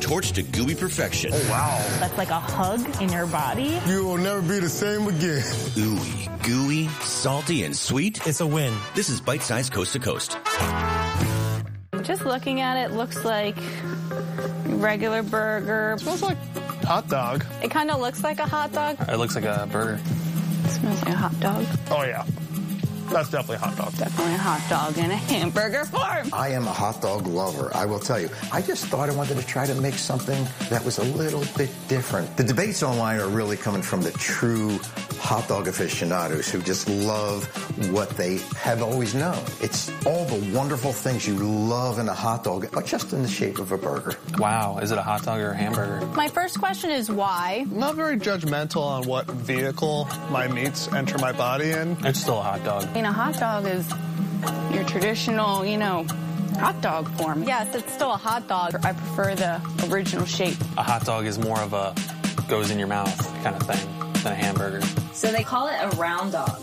torched to gooey perfection. Oh, wow. That's like a hug in your body. You will never be the same again. Ooey, gooey, salty, and sweet. It's a win. This is Bite Size Coast to Coast. Just looking at it, looks like a regular burger. It smells like hot dog. It kind of looks like a hot dog. It looks like a burger. It smells like a hot dog. Oh, yeah. That's definitely a hot dog. Definitely a hot dog in a hamburger form. I am a hot dog lover, I will tell you. I just thought I wanted to try to make something that was a little bit different. The debates online are really coming from the true hot dog aficionados who just love what they have always known. It's all the wonderful things you love in a hot dog, but just in the shape of a burger. Wow, is it a hot dog or a hamburger? My first question is why? I'm not very judgmental on what vehicle my meats enter my body in. It's still a hot dog. I mean, a hot dog is your traditional, hot dog form. Yes, it's still a hot dog. I prefer the original shape. A hot dog is more of a goes in your mouth kind of thing than a hamburger. So they call it a round dog.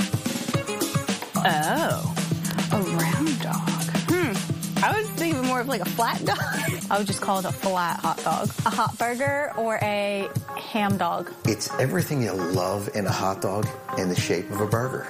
Oh, a round dog. I was thinking more of like a flat dog. I would just call it a flat hot dog. A hot burger or a ham dog. It's everything you love in a hot dog in the shape of a burger.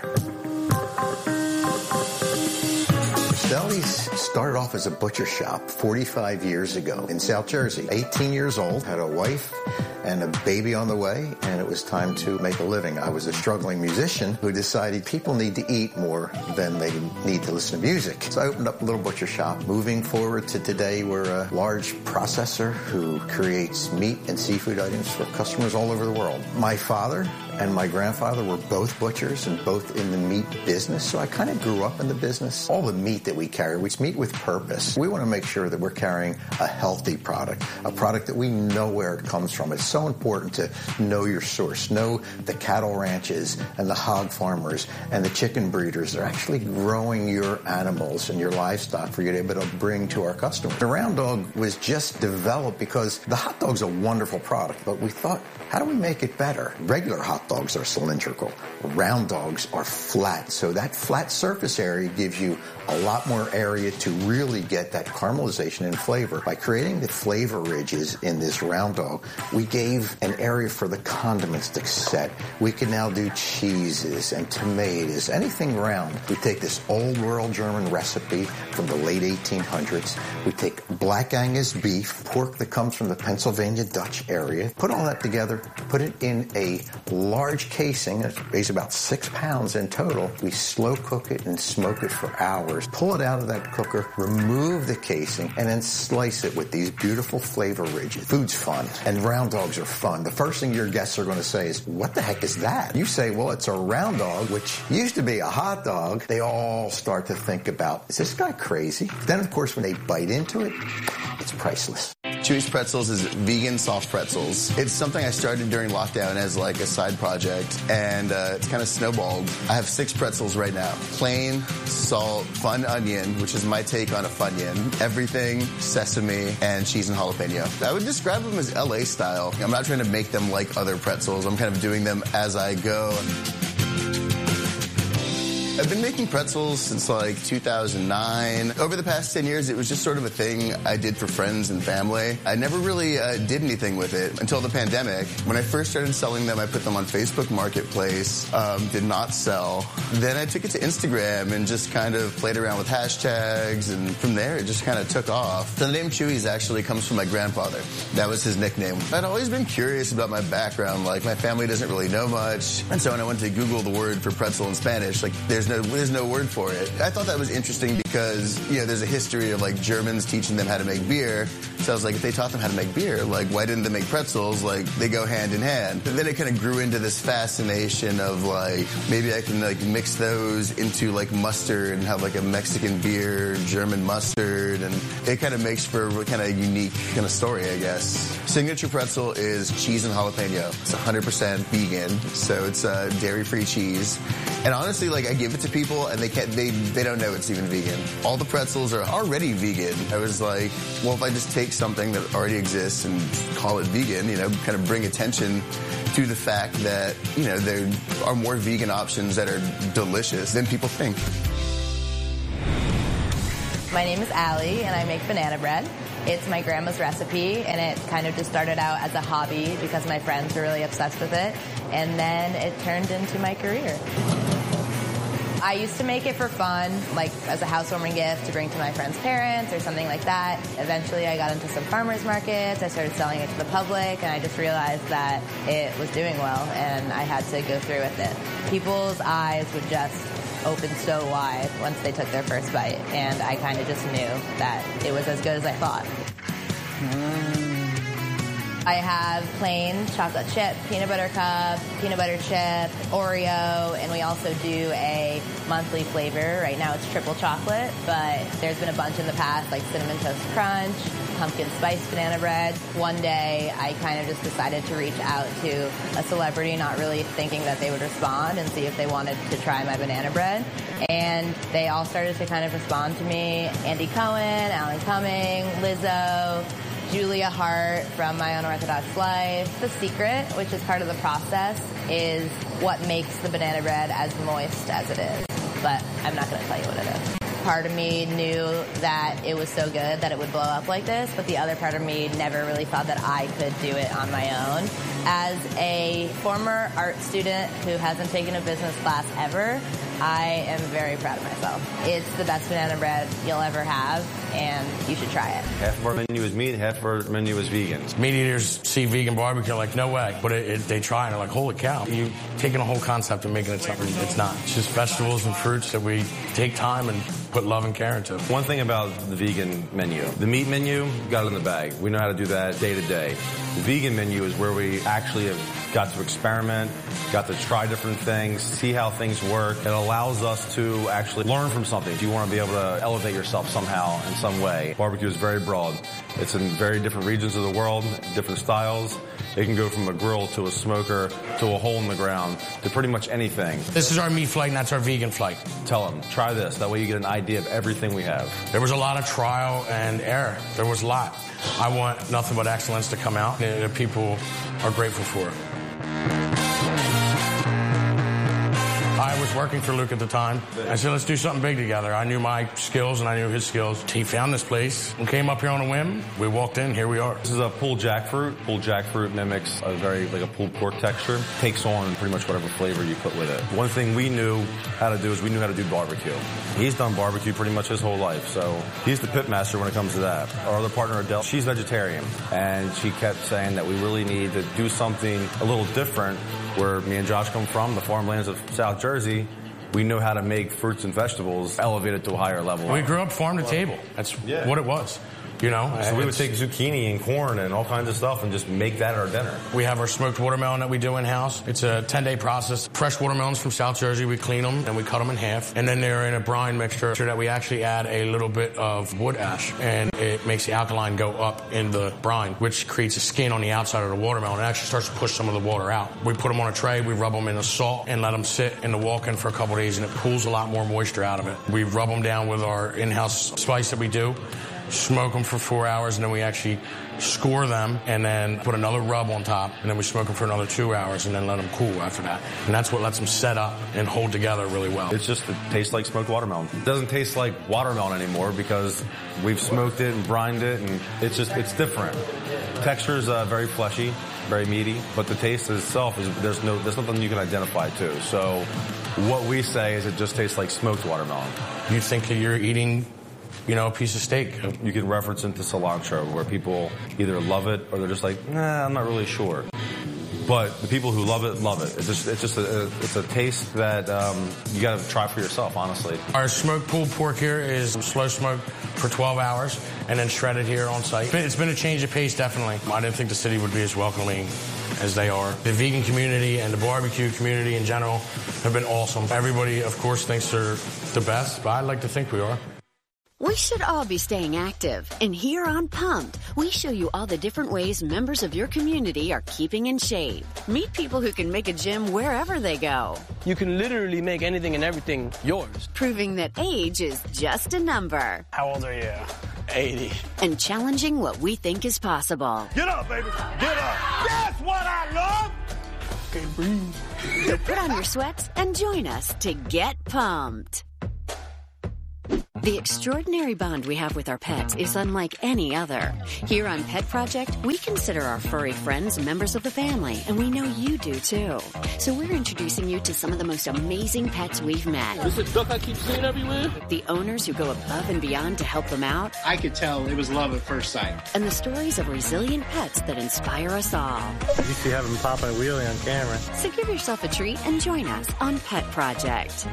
Stelli's started off as a butcher shop 45 years ago in South Jersey. 18 years old, had a wife and a baby on the way, and it was time to make a living. I was a struggling musician who decided people need to eat more than they need to listen to music. So I opened up a little butcher shop. Moving forward to today, we're a large processor who creates meat and seafood items for customers all over the world. My father and my grandfather were both butchers and both in the meat business, so I kind of grew up in the business. All the meat that we carry, it's meat with purpose. We want to make sure that we're carrying a healthy product, a product that we know where it comes from. It's so important to know your source, know the cattle ranches and the hog farmers and the chicken breeders. They're actually growing your animals and your livestock for you to be able to bring to our customers. The round dog was just developed because the hot dog's a wonderful product, but we thought, how do we make it better? Regular hot dogs are cylindrical. Round dogs are flat. So that flat surface area gives you a lot more area to really get that caramelization and flavor. By creating the flavor ridges in this round dog, we gave an area for the condiments to set. We can now do cheeses and tomatoes, anything round. We take this old world German recipe from the late 1800s. We take black Angus beef, pork that comes from the Pennsylvania Dutch area, put all that together, put it in a large casing that weighs about 6 pounds in total. We slow cook it and smoke it for hours. Pull it out of that cooker, remove the casing, and then slice it with these beautiful flavor ridges. Food's fun, and round dogs are fun. The first thing your guests are going to say is, what the heck is that? You say, well, it's a round dog, which used to be a hot dog. They all start to think about, is this guy crazy? Then, of course, when they bite into it, it's priceless. Chuy's Pretzels is vegan soft pretzels. It's something I started during lockdown as like a side project, and it's kind of snowballed. I have 6 pretzels right now. Plain, salt, fun onion, which is my take on a Funyun, everything, sesame, and cheese and jalapeno. I would describe them as LA style. I'm not trying to make them like other pretzels. I'm kind of doing them as I go. I've been making pretzels since like 2009. Over the past 10 years, it was just sort of a thing I did for friends and family. I never really did anything with it until the pandemic. When I first started selling them, I put them on Facebook Marketplace, did not sell. Then I took it to Instagram and just kind of played around with hashtags, and from there it just kind of took off. So the name Chuy's actually comes from my grandfather. That was his nickname. I'd always been curious about my background. Like, my family doesn't really know much. And so when I went to Google the word for pretzel in Spanish, like, there's no word for it. I thought that was interesting because, there's a history of like Germans teaching them how to make beer. So I was like, if they taught them how to make beer, like, why didn't they make pretzels? Like, they go hand in hand. And then it kind of grew into this fascination of like, maybe I can like mix those into like mustard and have like a Mexican beer, German mustard, and it kind of makes for a kind of unique kind of story, I guess. Signature pretzel is cheese and jalapeno. It's 100% vegan, so it's dairy-free cheese. And honestly, like, I give it to people and they don't know it's even vegan. All the pretzels are already vegan. I was like, well, if I just take something that already exists and call it vegan, kind of bring attention to the fact that, there are more vegan options that are delicious than people think. My name is Allie, and I make banana bread. It's my grandma's recipe, and it kind of just started out as a hobby because my friends were really obsessed with it, and then it turned into my career. I used to make it for fun, like as a housewarming gift to bring to my friends' parents or something like that. Eventually I got into some farmers markets, I started selling it to the public, and I just realized that it was doing well and I had to go through with it. People's eyes would just open so wide once they took their first bite, and I kind of just knew that it was as good as I thought. I have plain chocolate chip, peanut butter cup, peanut butter chip, Oreo, and we also do a monthly flavor. Right now it's triple chocolate, but there's been a bunch in the past, like Cinnamon Toast Crunch, pumpkin spice banana bread. One day I kind of just decided to reach out to a celebrity, not really thinking that they would respond, and see if they wanted to try my banana bread. And they all started to kind of respond to me. Andy Cohen, Alan Cumming, Lizzo, Julia Hart from My Unorthodox Life. The secret, which is part of the process, is what makes the banana bread as moist as it is. But I'm not going to tell you what it is. Part of me knew that it was so good that it would blow up like this, but the other part of me never really thought that I could do it on my own. As a former art student who hasn't taken a business class ever, I am very proud of myself. It's the best banana bread you'll ever have, and you should try it. Half of our menu is meat, half of our menu is vegan. Meat eaters see vegan barbecue like, no way. But they try and they're like, holy cow. You're taking a whole concept and making it something it's not. It's just vegetables and fruits that we take time and put love and care into. One thing about the vegan menu, the meat menu, got it in the bag. We know how to do that day to day. The vegan menu is where we actually have got to experiment, got to try different things, see how things work. It allows us to actually learn from something. If you want to be able to elevate yourself somehow in some way, barbecue is very broad. It's in very different regions of the world, different styles. It can go from a grill to a smoker to a hole in the ground to pretty much anything. This is our meat flight and that's our vegan flight. Tell them, try this. That way you get an idea of everything we have. There was a lot of trial and error. There was a lot. I want nothing but excellence to come out, and the people are grateful for it. I was working for Luke at the time. I said, let's do something big together. I knew my skills and I knew his skills. He found this place and came up here on a whim. We walked in, here we are. This is a pulled jackfruit. Pulled jackfruit mimics a very, like a pulled pork texture. Takes on pretty much whatever flavor you put with it. One thing we knew how to do is we knew how to do barbecue. He's done barbecue pretty much his whole life, so he's the pit master when it comes to that. Our other partner, Adele, she's vegetarian, and she kept saying that we really need to do something a little different. Where me and Josh come from, the farmlands of South Jersey, we know how to make fruits and vegetables elevated to a higher level. We grew up farm to table. That's what it was. You know, so we would take zucchini and corn and all kinds of stuff and just make that our dinner. We have our smoked watermelon that we do in-house. It's a 10-day process. Fresh watermelons from South Jersey, we clean them and we cut them in half. And then they're in a brine mixture that we actually add a little bit of wood ash. And it makes the alkaline go up in the brine, which creates a skin on the outside of the watermelon. It actually starts to push some of the water out. We put them on a tray, we rub them in the salt and let them sit in the walk-in for a couple of days, and it pulls a lot more moisture out of it. We rub them down with our in-house spice that we do. Smoke them for 4 hours, and then we actually score them and then put another rub on top, and then we smoke them for another 2 hours and then let them cool after that. And that's what lets them set up and hold together really well. It tastes like smoked watermelon. It doesn't taste like watermelon anymore because we've smoked it and brined it, and it's different. Texture is very fleshy, very meaty, but the taste itself is there's nothing you can identify to. So what we say is it just tastes like smoked watermelon. You think that you're eating, you know, a piece of steak. You can reference into cilantro, where people either love it or they're just like, nah, I'm not really sure. But the people who love it. It's a taste that you got to try for yourself, honestly. Our smoked pulled pork here is slow smoked for 12 hours and then shredded here on site. It's been a change of pace, definitely. I didn't think the city would be as welcoming as they are. The vegan community and the barbecue community in general have been awesome. Everybody, of course, thinks they're the best, but I like to think we are. We should all be staying active, and here on Pumped, we show you all the different ways members of your community are keeping in shape. Meet people who can make a gym wherever they go. You can literally make anything and everything yours. Proving that age is just a number. How old are you? 80. And challenging what we think is possible. Get up, baby. Get up. That's what I love. Okay, breathe. So put on your sweats and join us to get pumped. The extraordinary bond we have with our pets is unlike any other. Here on Pet Project, we consider our furry friends members of the family, and we know you do too. So we're introducing you to some of the most amazing pets we've met. This is a duck I keep seeing everywhere. The owners who go above and beyond to help them out. I could tell it was love at first sight. And the stories of resilient pets that inspire us all. You see having popping a wheelie on camera. So give yourself a treat and join us on Pet Project.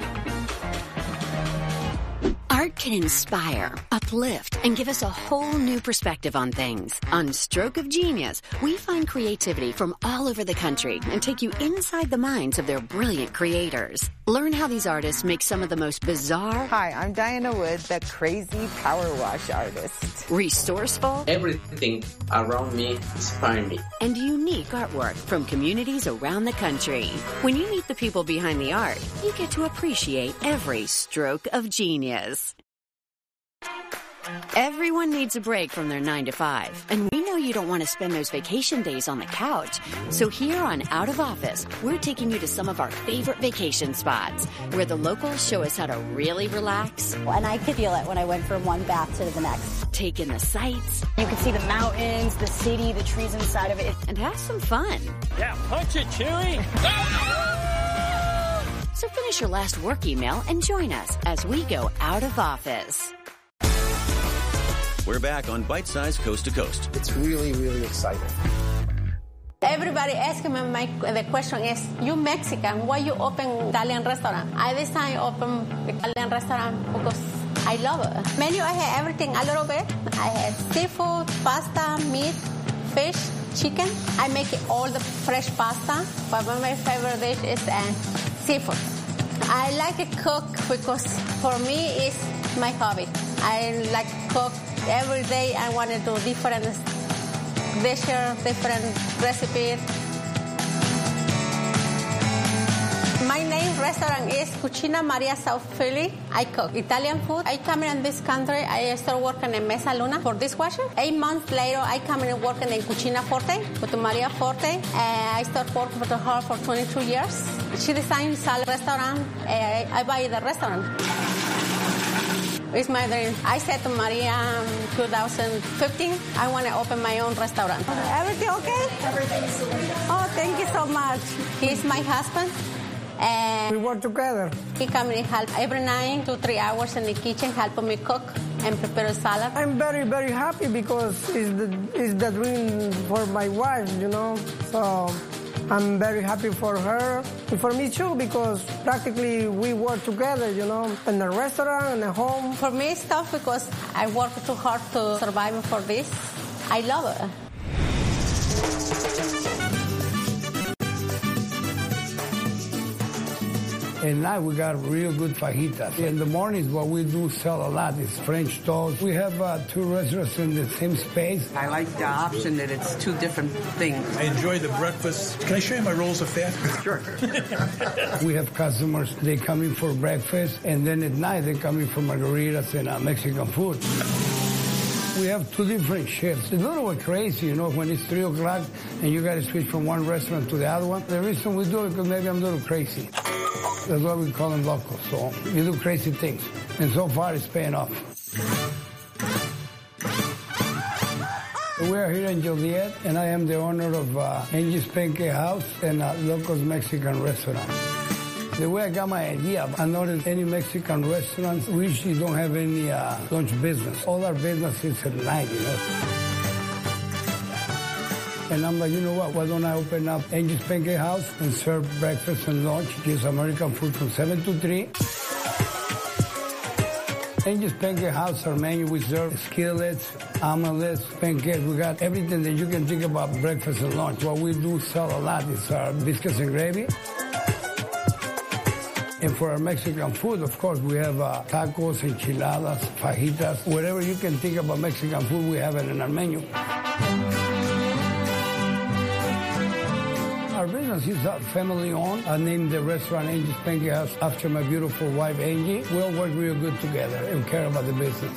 Art can inspire, uplift, and give us a whole new perspective on things. On Stroke of Genius, we find creativity from all over the country and take you inside the minds of their brilliant creators. Learn how these artists make some of the most bizarre... Hi, I'm Diana Wood, the crazy power wash artist. Resourceful... Everything around me inspires me. And unique artwork from communities around the country. When you meet the people behind the art, you get to appreciate every stroke of genius. Everyone needs a break from their 9-to-5, and we know you don't want to spend those vacation days on the couch. So here on Out of Office, we're taking you to some of our favorite vacation spots, where the locals show us how to really relax. And I could feel it when I went from one bath to the next. Take in the sights. You can see the mountains, the city, the trees inside of it. And have some fun. Yeah, punch it, Chewy! So finish your last work email and join us as we go Out of Office. We're back on Bite Size Coast to Coast. It's really, really exciting. Everybody asking me, the question is, you Mexican, why you open Italian restaurant? I decided to open Italian restaurant because I love it. Menu, I have everything a little bit. I have seafood, pasta, meat, fish, chicken. I make all the fresh pasta, but my favorite dish is seafood. I like to cook because for me it's my hobby. I like to cook every day. I want to do different dishes, different recipes. My name restaurant is Cucina Maria South Philly. I cook Italian food. I come in this country. I start working in Mesa Luna for dishwasher. 8 months later, I come in working in Cucina Forte with Maria Forte. I start working with her for 22 years. She designed a restaurant. I buy the restaurant. It's my dream. I said to Maria in 2015, I want to open my own restaurant. Everything okay? Everything's super. Oh, thank you so much. He's my husband. And we work together. He comes and helps every night, 2-3 hours in the kitchen, helping me cook and prepare a salad. I'm very, very happy because it's the dream for my wife, you know. So I'm very happy for her and for me too because practically we work together, you know, in a restaurant, in a home. For me it's tough because I work too hard to survive for this. I love it. At night, we got real good fajitas. In the mornings, what we do sell a lot is French toast. We have 2 restaurants in the same space. I like the option that it's 2 different things. I enjoy the breakfast. Can I show you my rolls of fat? Sure. We have customers, they come in for breakfast, and then at night, they come in for margaritas and Mexican food. We have 2 different shifts. It's a little bit crazy, you know, when it's 3 o'clock and you got to switch from one restaurant to the other one. The reason we do it is because maybe I'm a little crazy. That's why we call them locals. So we do crazy things. And so far, it's paying off. We are here in Joliet, and I am the owner of Angie's Pancake House and Locos Mexican Restaurant. The way I got my idea, I noticed any Mexican restaurants, we usually don't have any lunch business. All our business is at night, you know. And I'm like, you know what, why don't I open up Angie's Pancake House and serve breakfast and lunch, just American food from 7 to 3. Angie's Pancake House, our menu, we serve skillets, omelets, pancakes. We got everything that you can think about breakfast and lunch. What we do sell a lot is our biscuits and gravy. And for our Mexican food, of course, we have tacos, enchiladas, fajitas. Whatever you can think about Mexican food, we have it in our menu. Our business is family-owned. I named the restaurant Angie's Pancake House after my beautiful wife, Angie. We all work real good together and care about the business. Our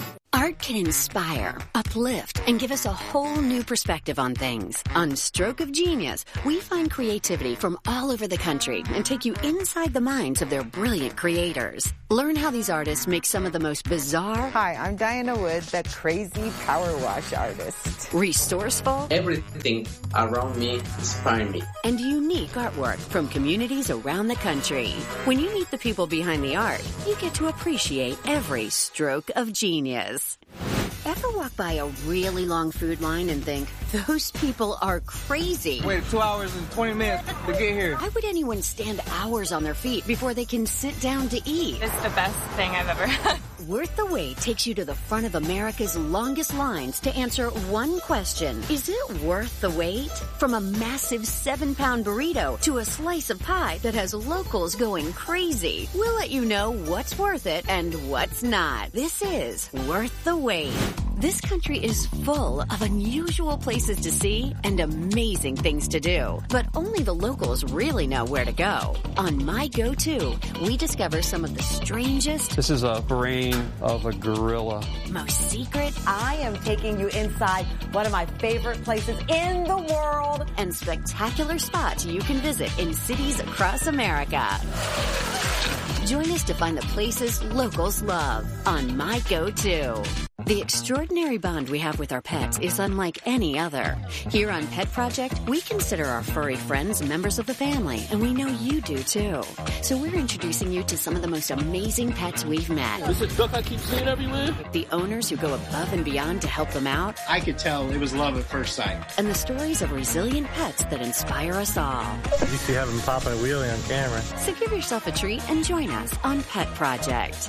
Art can inspire, uplift, and give us a whole new perspective on things. On Stroke of Genius, we find creativity from all over the country and take you inside the minds of their brilliant creators. Learn how these artists make some of the most bizarre... Hi, I'm Diana Wood, the crazy power wash artist. Resourceful... Everything around me inspires me. And unique artwork from communities around the country. When you meet the people behind the art, you get to appreciate every stroke of genius. Ever walk by a really long food line and think, those people are crazy? Wait 2 hours and 20 minutes to get here. Why would anyone stand hours on their feet before they can sit down to eat? It's the best thing I've ever had. Worth the Wait takes you to the front of America's longest lines to answer one question. Is it worth the wait? From a massive 7-pound burrito to a slice of pie that has locals going crazy. We'll let you know what's worth it and what's not. This is Worth the Wait. This country is full of unusual places to see and amazing things to do. But only the locals really know where to go. On My Go-To, we discover some of the strangest... This is a brain of a gorilla. Most secret... I am taking you inside one of my favorite places in the world. And spectacular spots you can visit in cities across America. Join us to find the places locals love on My Go-To. The extraordinary bond we have with our pets is unlike any other. Here on Pet Project, we consider our furry friends members of the family, and we know you do too. So we're introducing you to some of the most amazing pets we've met. This is a duck I keep seeing everywhere. The owners who go above and beyond to help them out. I could tell it was love at first sight. And the stories of resilient pets that inspire us all. You used to have them popping a wheelie on camera. So give yourself a treat and join us on Pet Project.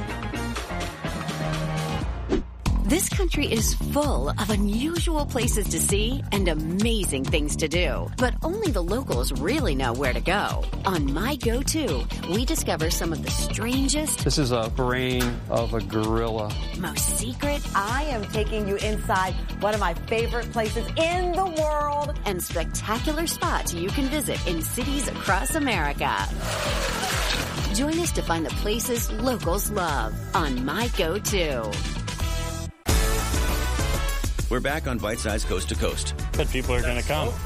This country is full of unusual places to see and amazing things to do. But only the locals really know where to go. On My Go-To, we discover some of the strangest... This is a brain of a gorilla. Most secret... I am taking you inside one of my favorite places in the world. And spectacular spots you can visit in cities across America. Join us to find the places locals love on My Go-To. We're back on Bite Size Coast to Coast. But people are going to come.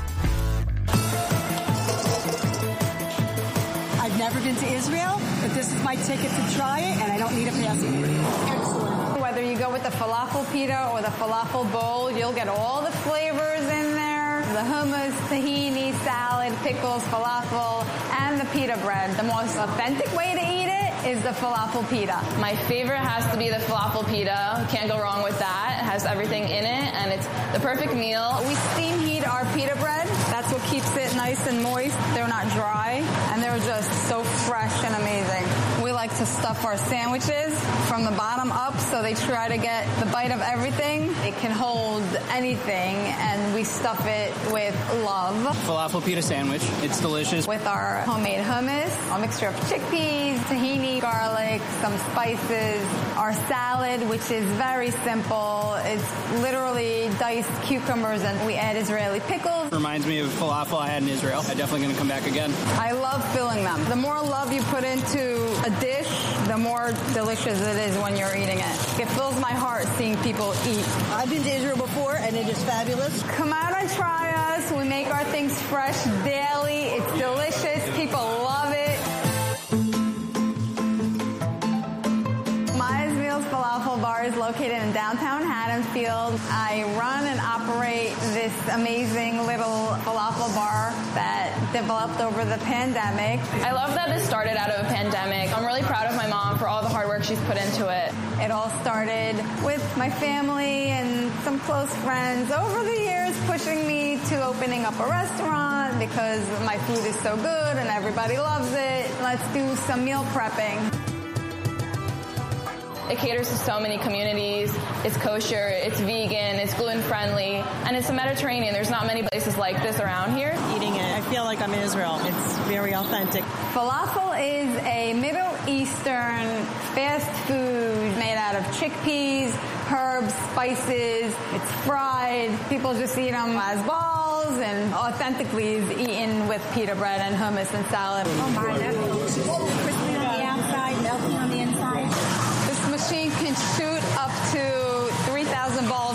I've never been to Israel, but this is my ticket to try it, and I don't need a passport. Excellent. Whether you go with the falafel pita or the falafel bowl, you'll get all the flavors in there. The hummus, tahini, salad, pickles, falafel, and the pita bread. The most authentic way to eat it is the falafel pita. My favorite has to be the falafel pita. Can't go wrong with that. It has everything in it, and it's the perfect meal. We steam heat our pita bread. That's what keeps it nice and moist. They're not dry, and they're just so fresh and amazing. We like to stuff our sandwiches from the bottom up, so they try to get the bite of everything. It can hold anything, and we stuff it with love. Falafel pita sandwich. It's delicious. With our homemade hummus, a mixture of chickpeas, tahini, garlic, some spices, our salad, which is very simple. It's literally diced cucumbers, and we add Israeli pickles. Reminds me of falafel I had in Israel. I'm definitely going to come back again. I love filling them. The more love you put into a dish, the more delicious it is when you're eating it. It fills my heart seeing people eat. I've been to Israel before, and it is fabulous. Come out and try us. We make our things fresh daily. It's delicious. People love it. Maya's Meals Falafel Bar is located in downtown Haddonfield. I run and operate this amazing little falafel bar that developed over the pandemic. I love that this started out of a pandemic. I'm really proud of my mom for all the hard work she's put into it. It all started with my family and some close friends over the years pushing me to opening up a restaurant because my food is so good and everybody loves it. Let's do some meal prepping. It caters to so many communities. It's kosher, it's vegan, it's gluten-friendly, and it's the Mediterranean. There's not many places like this around here. Eating it, I feel like I'm in Israel. It's very authentic. Falafel is a Middle Eastern fast food made out of chickpeas, herbs, spices. It's fried. People just eat them as balls, and authentically is eaten with pita bread and hummus and salad. Oh my, that's crispy on the outside, melting on the inside. This machine can shoot up to 3,000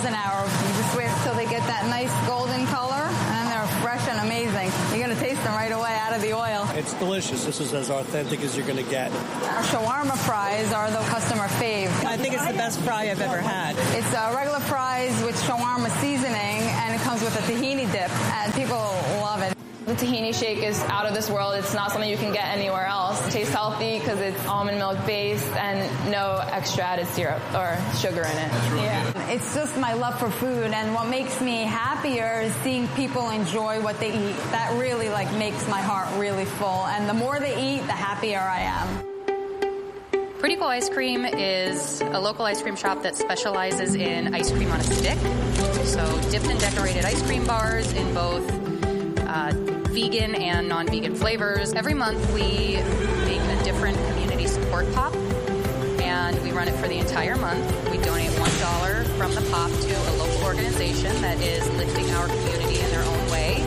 miles an hour. You just wait till they get that nice golden color, and then they're fresh and amazing. You're going to taste them right away out of the oil. It's delicious. This is as authentic as you're going to get. Our shawarma fries are the customer fave. I think it's the best fry I've ever had. It's regular fries with shawarma seasoning, and it comes with a tahini dip, and people love it. The tahini shake is out of this world. It's not something you can get anywhere else. It tastes healthy because it's almond milk based and no extra added syrup or sugar in it. Really It's just my love for food, and what makes me happier is seeing people enjoy what they eat. That really makes my heart really full, and the more they eat, the happier I am. Pretty Cool Ice Cream is a local ice cream shop that specializes in ice cream on a stick. So dipped and decorated ice cream bars in both vegan and non-vegan flavors. Every month we make a different community support pop, and we run it for the entire month. We donate $1 from the pop to a local organization that is lifting our community in their own way.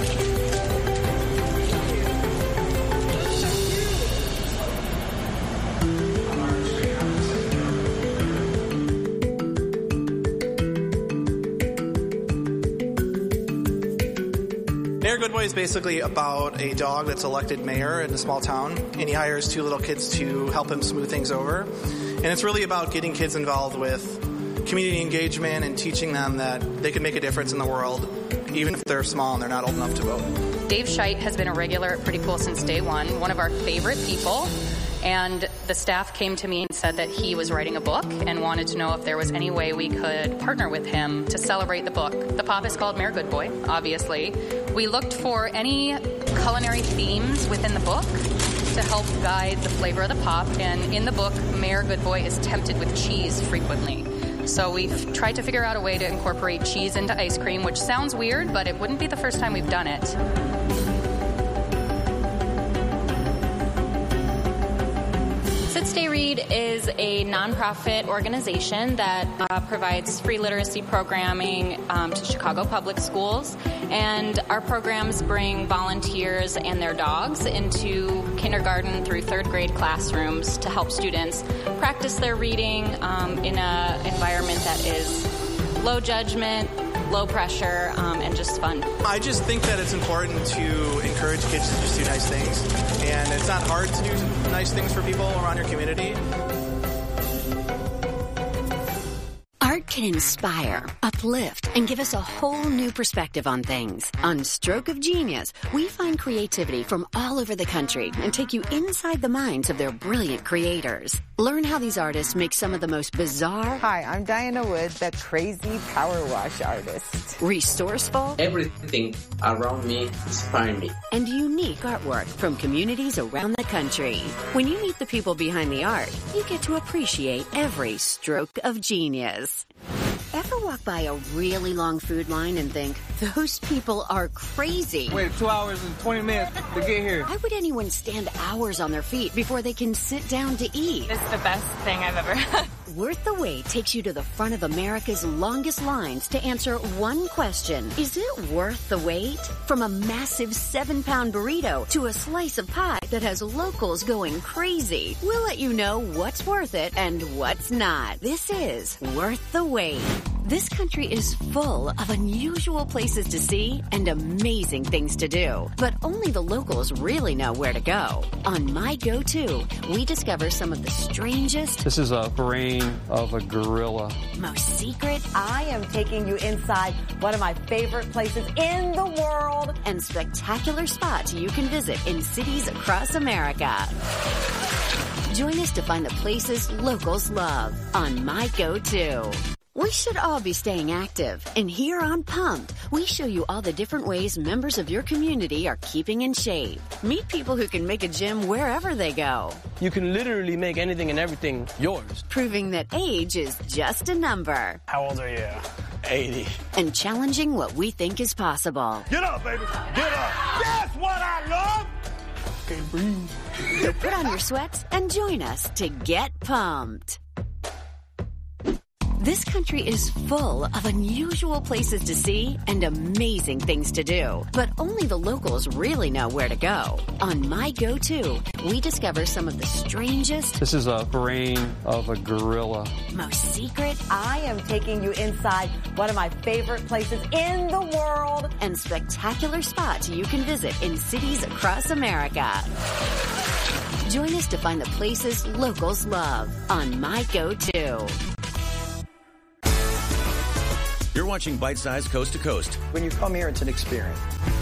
Mayor Good Boy is basically about a dog that's elected mayor in a small town, and he hires 2 little kids to help him smooth things over. And it's really about getting kids involved with community engagement and teaching them that they can make a difference in the world, even if they're small and they're not old enough to vote. Dave Scheidt has been a regular at Pretty Cool since day one of our favorite people. And the staff came to me and said that he was writing a book and wanted to know if there was any way we could partner with him to celebrate the book. The pop is called Mayor Good Boy, obviously. We looked for any culinary themes within the book to help guide the flavor of the pop. And in the book, Mayor Good Boy is tempted with cheese frequently. So we've tried to figure out a way to incorporate cheese into ice cream, which sounds weird, but it wouldn't be the first time we've done it. Stay Read is a nonprofit organization that provides free literacy programming to Chicago public schools. And our programs bring volunteers and their dogs into kindergarten through 3rd grade classrooms to help students practice their reading in an environment that is low judgment, low pressure, and just fun. I just think that it's important to encourage kids to just do nice things. And it's not hard to do nice things for people around your community. Art can inspire, uplift, and give us a whole new perspective on things. On Stroke of Genius, we find creativity from all over the country and take you inside the minds of their brilliant creators. Learn how these artists make some of the most bizarre... Hi, I'm Diana Wood, the crazy power wash artist. Resourceful... Everything around me inspires me. And unique artwork from communities around the country. When you meet the people behind the art, you get to appreciate every stroke of genius. Ever walk by a really long food line and think, those people are crazy? Wait 2 hours and 20 minutes to get here. Why would anyone stand hours on their feet before they can sit down to eat? It's the best thing I've ever had. Worth the Wait takes you to the front of America's longest lines to answer one question. Is it worth the wait? From a massive 7-pound burrito to a slice of pie that has locals going crazy, we'll let you know what's worth it and what's not. This is Worth the Wait. This country is full of unusual places to see and amazing things to do, but only the locals really know where to go. On My Go-To, we discover some of the strangest... This is a brain of a gorilla. Most secret... I am taking you inside one of my favorite places in the world. And spectacular spots you can visit in cities across America. Join us to find the places locals love on My Go-To. We should all be staying active, and here on Pumped, we show you all the different ways members of your community are keeping in shape. Meet people who can make a gym wherever they go. You can literally make anything and everything yours. Proving that age is just a number. How old are you? 80. And challenging what we think is possible. Get up, baby. Get up. That's what I love. Okay, breathe. So put on your sweats and join us to get pumped. This country is full of unusual places to see and amazing things to do. But only the locals really know where to go. On My Go-To, we discover some of the strangest... This is a brain of a gorilla. ...most secret... I am taking you inside one of my favorite places in the world. ...and spectacular spots you can visit in cities across America. Join us to find the places locals love on My Go-To. You're watching Bite Size Coast to Coast. When you come here, it's an experience.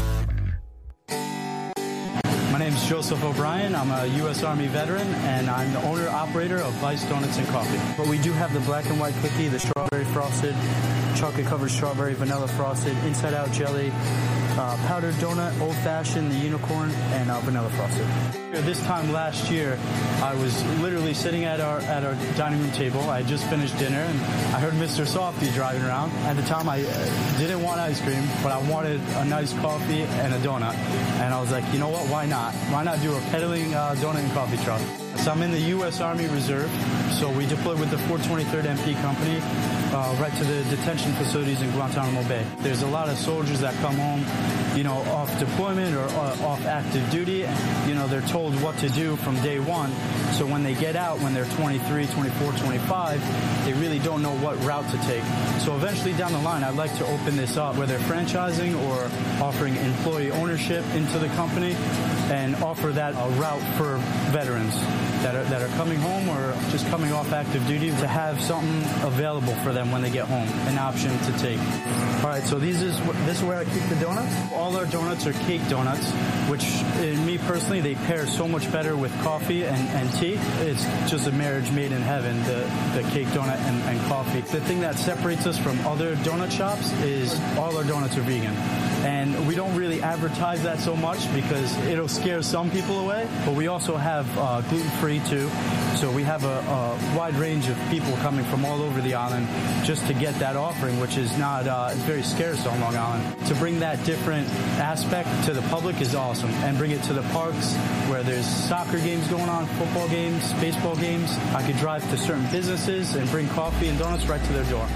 My name is Joseph O'Brien. I'm a U.S. Army veteran, and I'm the owner-operator of Vice Donuts and Coffee. But we do have the black and white cookie, the strawberry frosted, chocolate-covered strawberry, vanilla frosted, inside-out jelly, powdered donut, old-fashioned, the unicorn, and vanilla frosted. This time last year, I was literally sitting at our dining room table. I had just finished dinner, and I heard Mr. Softy driving around. At the time, I didn't want ice cream, but I wanted a nice coffee and a donut. And I was like, you know what, why not? Why not do a peddling donut and coffee truck? So I'm in the U.S. Army Reserve, so we deployed with the 423rd MP Company right to the detention facilities in Guantanamo Bay. There's a lot of soldiers that come home, you know, off deployment or off active duty. You know, they're told what to do from day one. So when they get out, when they're 23, 24, 25, they really don't know what route to take. So eventually down the line, I'd like to open this up, whether franchising or offering employee ownership into the company, and offer that route for veterans that are coming home or just coming off active duty to have something available for them when they get home, an option to take. All right, so this is where I keep the donuts. All our donuts are cake donuts, which me personally, they pair so much better with coffee and tea. It's just a marriage made in heaven, the cake donut and coffee. The thing that separates us from other donut shops is all our donuts are vegan. And we don't really advertise that so much because it'll scare some people away. But we also have gluten-free too. So we have a wide range of people coming from all over the island just to get that offering, which is not it's very scarce on Long Island. To bring that different aspect to the public is awesome. And bring it to the parks where there's soccer games going on, football games, baseball games. I could drive to certain businesses and bring coffee and donuts right to their door.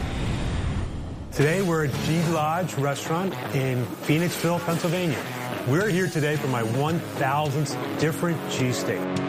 Today we're at G Lodge Restaurant in Phoenixville, Pennsylvania. We're here today for my 1,000th different cheesesteak.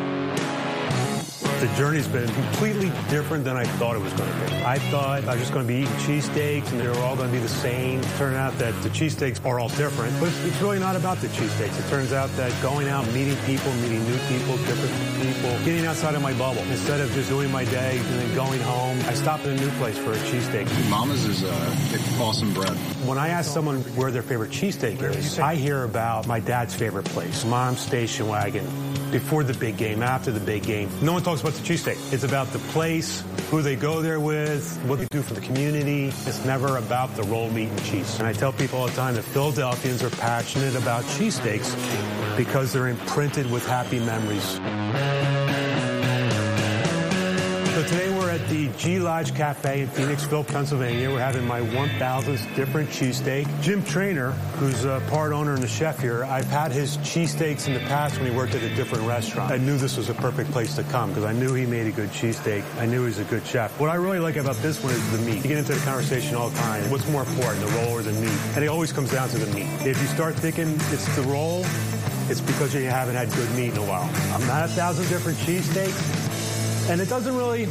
The journey's been completely different than I thought it was going to be. I thought I was just going to be eating cheesesteaks and they were all going to be the same. Turned out that the cheesesteaks are all different, but it's really not about the cheesesteaks. It turns out that going out, meeting people, meeting new people, different people, getting outside of my bubble. Instead of just doing my day and then going home, I stopped at a new place for a cheesesteak. Mama's is awesome bread. When I ask someone where their favorite cheesesteak is, I hear about my dad's favorite place, Mom's Station Wagon. Before the big game, after the big game. No one talks about the cheesesteak. It's about the place, who they go there with, what they do for the community. It's never about the roll, meat, and cheese. And I tell people all the time that Philadelphians are passionate about cheesesteaks because they're imprinted with happy memories. So today we're at the G Lodge Cafe in Phoenixville, Pennsylvania. We're having my 1,000th different cheesesteak. Jim Trainer, who's a part owner and the chef here, I've had his cheesesteaks in the past when he worked at a different restaurant. I knew this was a perfect place to come because I knew he made a good cheesesteak. I knew he was a good chef. What I really like about this one is the meat. You get into the conversation all the time. What's more important, the roll or the meat? And it always comes down to the meat. If you start thinking it's the roll, it's because you haven't had good meat in a while. I'm not 1,000 different cheesesteaks. And it doesn't really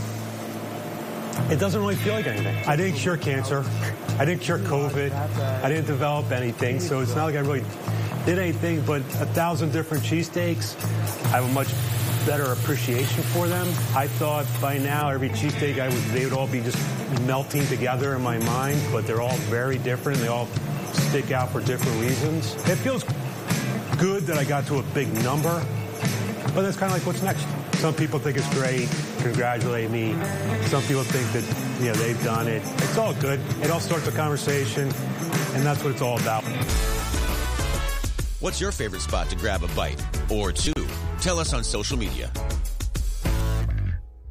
feel like anything. I didn't cure cancer. I didn't cure COVID. I didn't develop anything. So it's not like I really did anything, but 1,000 different cheesesteaks. I have a much better appreciation for them. I thought by now every cheesesteak they would all be just melting together in my mind, but they're all very different. They all stick out for different reasons. It feels good that I got to a big number, but that's kind of like what's next. Some people think it's great, congratulate me. Some people think that, they've done it. It's all good. It all starts a conversation, and that's what it's all about. What's your favorite spot to grab a bite or two? Tell us on social media.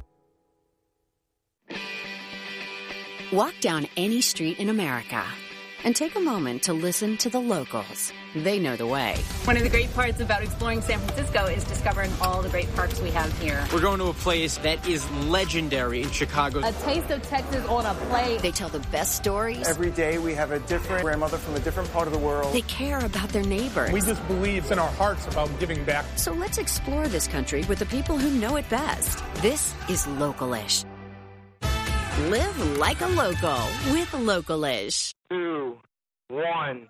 Walk down any street in America. and take a moment to listen to the locals. They know the way. One of the great parts about exploring San Francisco is discovering all the great parks we have here. We're going to a place that is legendary in Chicago. A taste of Texas on a plate. They tell the best stories. Every day we have a different grandmother from a different part of the world. They care about their neighbors. We just believe in our hearts about giving back. So let's explore this country with the people who know it best. This is Localish. Live like a local with Localish. 2, 1.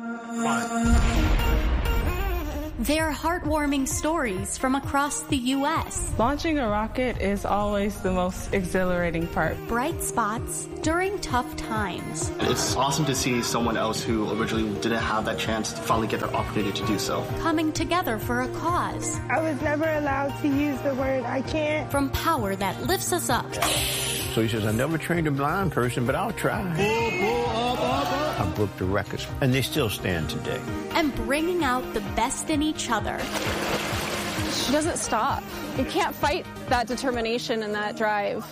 They're heartwarming stories from across the U.S. Launching a rocket is always the most exhilarating part. Bright spots during tough times. It's awesome to see someone else who originally didn't have that chance to finally get the opportunity to do so. Coming together for a cause. I was never allowed to use the word I can't. From power that lifts us up. So he says, I never trained a blind person, but I'll try. I broke the records, and they still stand today. And bringing out the best in each other. She doesn't stop. You can't fight that determination and that drive.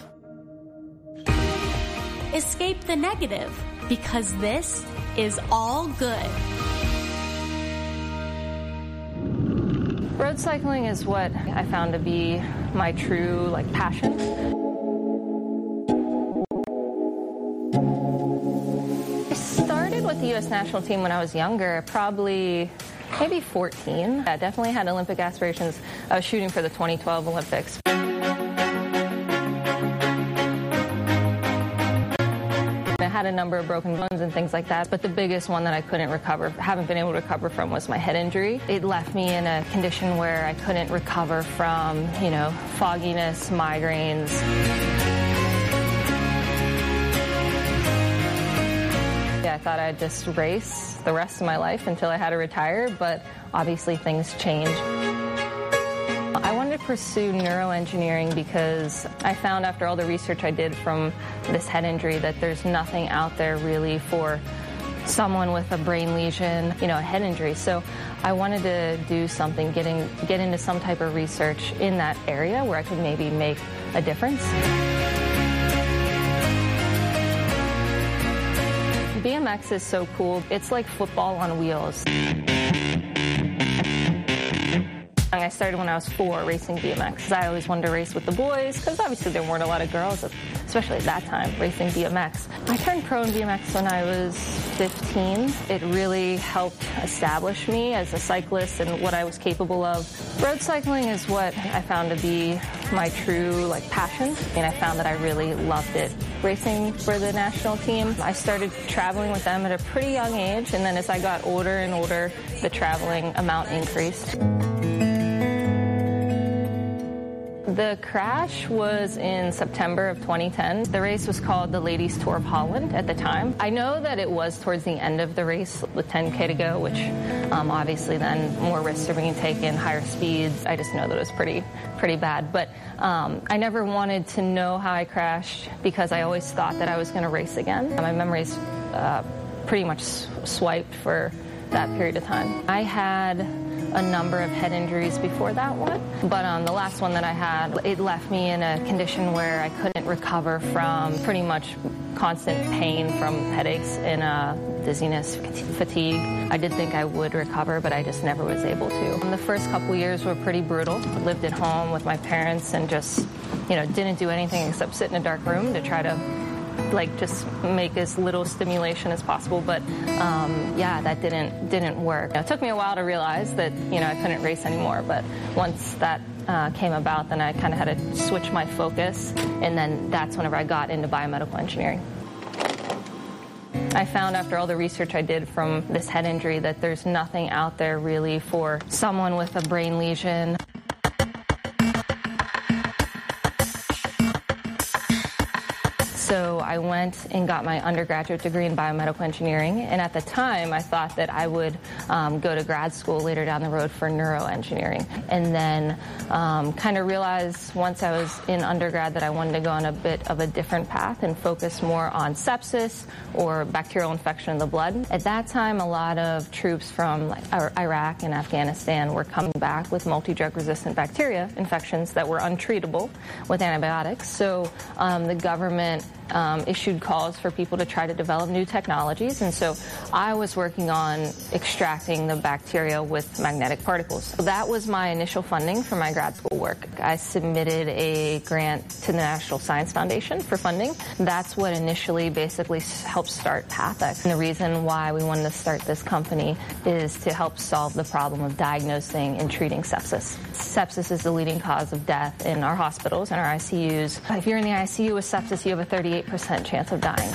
Escape the negative, because this is all good. Road cycling is what I found to be my true, passion. I started with the U.S. national team when I was younger, probably maybe 14. I definitely had Olympic aspirations. I was shooting for the 2012 Olympics. I had a number of broken bones and things like that, but the biggest one that I haven't been able to recover from was my head injury. It left me in a condition where I couldn't recover from, fogginess, migraines. I thought I'd just race the rest of my life until I had to retire, but obviously things changed. I wanted to pursue neuroengineering because I found after all the research I did from this head injury that there's nothing out there really for someone with a brain lesion, a head injury. So I wanted to do something, get into some type of research in that area where I could maybe make a difference. BMX is so cool. It's like football on wheels. I started when I was 4 racing BMX. I always wanted to race with the boys because obviously there weren't a lot of girls, especially at that time, racing BMX. I turned pro in BMX when I was 15. It really helped establish me as a cyclist and what I was capable of. Road cycling is what I found to be my true passion, and I found that I really loved it. Racing for the national team, I started traveling with them at a pretty young age, and then as I got older and older, the traveling amount increased. The crash was in September of 2010. The race was called the Ladies Tour of Holland at the time. I know that it was towards the end of the race with 10K to go, which obviously then more risks are being taken, higher speeds. I just know that it was pretty bad. But I never wanted to know how I crashed because I always thought that I was going to race again. My memory's pretty much swiped for that period of time. I had a number of head injuries before that one, but the last one that I had, it left me in a condition where I couldn't recover from pretty much constant pain from headaches and dizziness, fatigue. I did think I would recover, but I just never was able to. The first couple years were pretty brutal. I lived at home with my parents and just, didn't do anything except sit in a dark room to try to just make as little stimulation as possible, but that didn't work. It took me a while to realize that I couldn't race anymore, but once that came about, then I kind of had to switch my focus, and then that's whenever I got into biomedical engineering. I found after all the research I did from this head injury that there's nothing out there really for someone with a brain lesion. So I went and got my undergraduate degree in biomedical engineering, and at the time I thought that I would go to grad school later down the road for neuroengineering, and then kind of realized once I was in undergrad that I wanted to go on a bit of a different path and focus more on sepsis or bacterial infection of the blood. At that time, a lot of troops from Iraq and Afghanistan were coming back with multi-drug resistant bacteria infections that were untreatable with antibiotics. So the government issued calls for people to try to develop new technologies. And so I was working on extracting the bacteria with magnetic particles. So that was my initial funding for my grad school work. I submitted a grant to the National Science Foundation for funding. That's what initially basically helped start PathX. And the reason why we wanted to start this company is to help solve the problem of diagnosing and treating sepsis. Sepsis is the leading cause of death in our hospitals and our ICUs. If you're in the ICU with sepsis, you have a 38% chance of dying.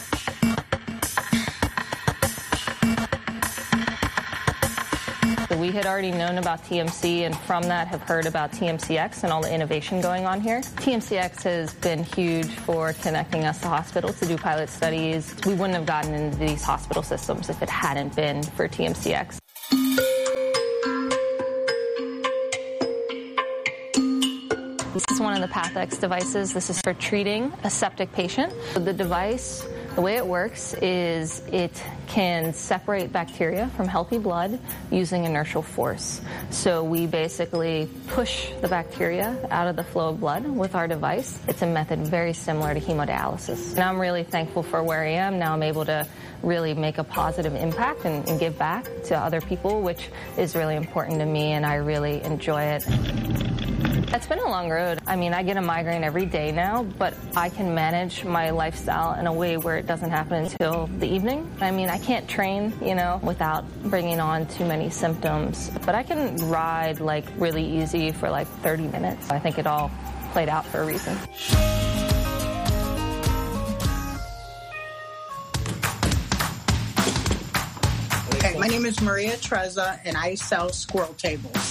We had already known about TMC, and from that have heard about TMCX and all the innovation going on here. TMCX has been huge for connecting us to hospitals to do pilot studies. We wouldn't have gotten into these hospital systems if it hadn't been for TMCX. This is one of the PathX devices. This is for treating a septic patient. The device, the way it works is it can separate bacteria from healthy blood using inertial force. So we basically push the bacteria out of the flow of blood with our device. It's a method very similar to hemodialysis. And I'm really thankful for where I am. Now I'm able to really make a positive impact and give back to other people, which is really important to me, and I really enjoy it. It's been a long road. I mean, I get a migraine every day now, but I can manage my lifestyle in a way where it doesn't happen until the evening. I mean, I can't train, without bringing on too many symptoms, but I can ride really easy for 30 minutes. I think it all played out for a reason. Okay, my name is Maria Trezza, and I sell squirrel tables.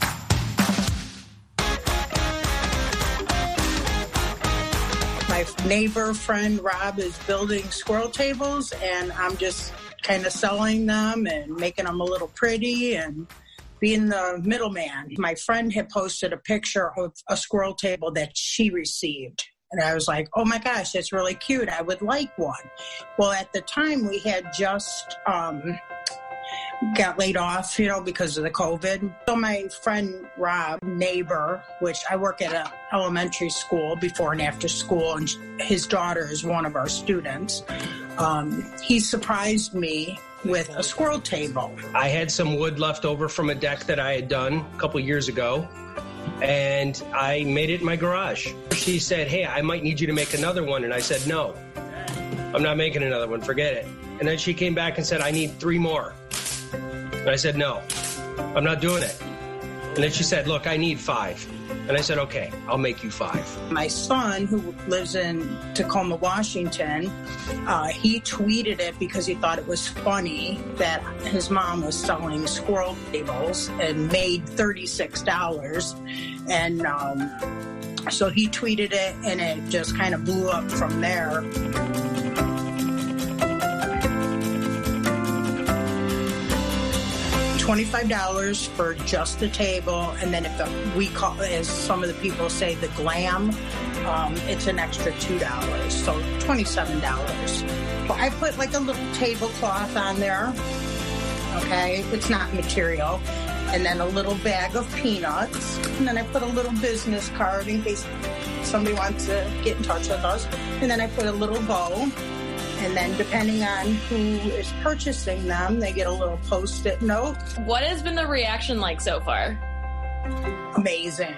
My neighbor friend Rob is building squirrel tables, and I'm just kind of selling them and making them a little pretty and being the middleman. My friend had posted a picture of a squirrel table that she received. And I was like, oh my gosh, that's really cute. I would like one. Well, at the time we had just got laid off, because of the COVID. So my friend Rob, neighbor, which I work at an elementary school before and after school, and his daughter is one of our students. He surprised me with a squirrel table. I had some wood left over from a deck that I had done a couple years ago, and I made it in my garage. She said, hey, I might need you to make another one. And I said, no, I'm not making another one. Forget it. And then she came back and said, I need 3 more. And I said, no, I'm not doing it. And then she said, look, I need 5. And I said, okay, I'll make you 5. My son, who lives in Tacoma, Washington, he tweeted it because he thought it was funny that his mom was selling squirrel tables and made $36. And so he tweeted it, and it just kind of blew up from there. $25 for just the table, and then if we call it, as some of the people say, the glam, it's an extra $2, so $27. But I put a little tablecloth on there, okay? It's not material. And then a little bag of peanuts, and then I put a little business card in case somebody wants to get in touch with us. And then I put a little bow. And then depending on who is purchasing them, they get a little Post-it note. What has been the reaction like so far? Amazing.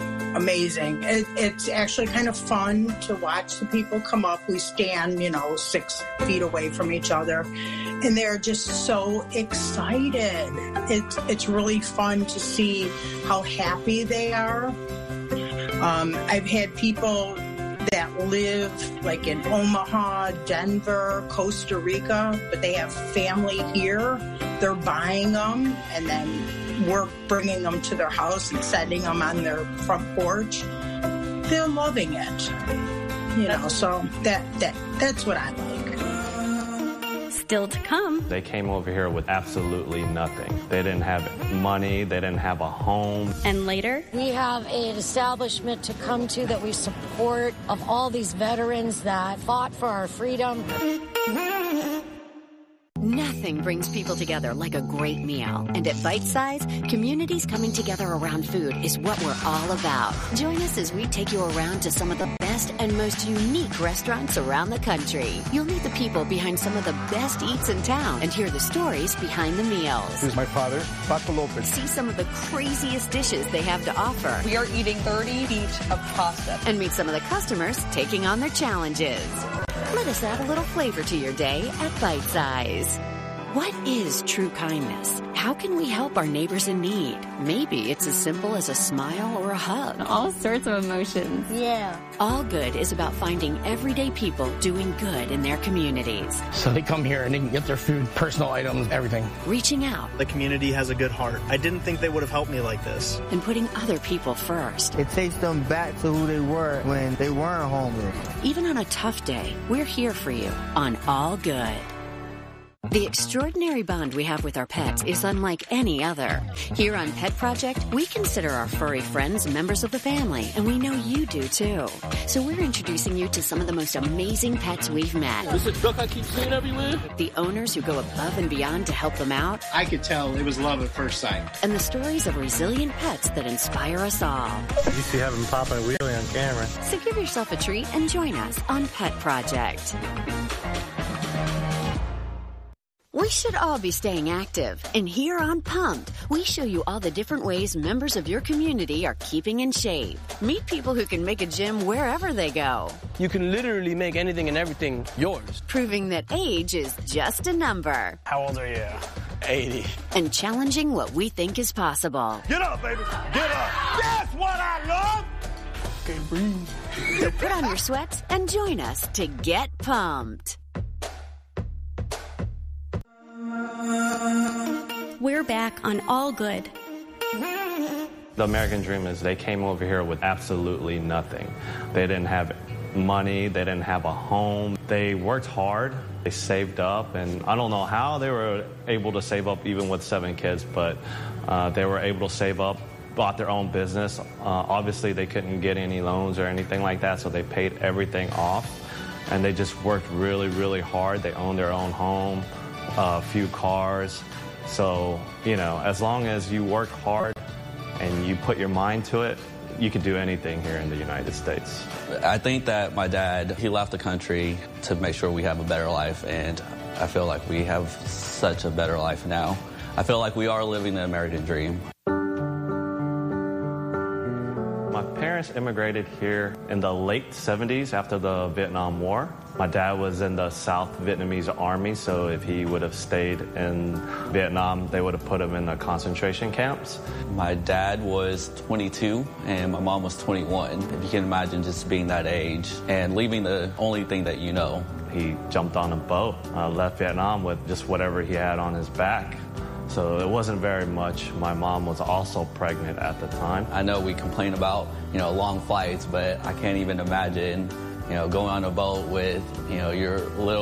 It's actually kind of fun to watch the people come up. We stand, 6 feet away from each other, and they're just so excited. It's really fun to see how happy they are. I've had people that live in Omaha, Denver, Costa Rica, but they have family here. They're buying them, and then we're bringing them to their house and setting them on their front porch. They're loving it, so that's what I like. Still to come. They came over here with absolutely nothing. They didn't have money. They didn't have a home. And later, we have an establishment to come to that we support of all these veterans that fought for our freedom. Nothing Nothing brings people together like a great meal. And at Bite Size, communities coming together around food is what we're all about. Join us as we take you around to some of the best and most unique restaurants around the country. You'll meet the people behind some of the best eats in town and hear the stories behind the meals. This is my father, Paco Lopez. See some of the craziest dishes they have to offer. We are eating 30 feet of pasta. And meet some of the customers taking on their challenges. Let us add a little flavor to your day at Bite Size. What is true kindness? How can we help our neighbors in need? Maybe it's as simple as a smile or a hug. All sorts of emotions. Yeah. All Good is about finding everyday people doing good in their communities. So they come here and they can get their food, personal items, everything. Reaching out. The community has a good heart. I didn't think they would have helped me like this. And putting other people first. It takes them back to who they were when they weren't homeless. Even on a tough day, we're here for you on All Good. The extraordinary bond we have with our pets is unlike any other. Here on Pet Project, we consider our furry friends members of the family, and we know you do too. So we're introducing you to some of the most amazing pets we've met. This is a duck I keep seeing everywhere. The owners who go above and beyond to help them out. I could tell it was love at first sight. And the stories of resilient pets that inspire us all. You see having Papa and Wheelie on camera. So give yourself a treat and join us on Pet Project. We should all be staying active, and here on Pumped, we show you all the different ways members of your community are keeping in shape. Meet people who can make a gym wherever they go. You can literally make anything and everything yours. Proving that age is just a number. How old are you? 80. And challenging what we think is possible. Get up, baby. Get up. That's what I love. Okay, breathe. So put on your sweats and join us to get pumped. We're back on All Good. The American dream is they came over here with absolutely nothing. They didn't have money. They didn't have a home. They worked hard. They saved up, and I don't know how they were able to save up even with 7 kids, but they were able to save up, bought their own business. Obviously, they couldn't get any loans or anything like that, so they paid everything off, and they just worked really, really hard. They owned their own home, a few cars. So, you know, as long as you work hard and you put your mind to it, you can do anything here in the United States. I think that my dad, he left the country to make sure we have a better life, and I feel like we have such a better life now. I feel like we are living the American dream. My parents immigrated here in the late 70s after the Vietnam War. My dad was in the South Vietnamese Army, so if he would have stayed in Vietnam, they would have put him in the concentration camps. My dad was 22 and my mom was 21. If you can imagine just being that age and leaving the only thing that you know. He jumped on a boat, left Vietnam with just whatever he had on his back. So it wasn't very much. My mom was also pregnant at the time. I know we complain about, long flights, but I can't even imagine, going on a boat with, your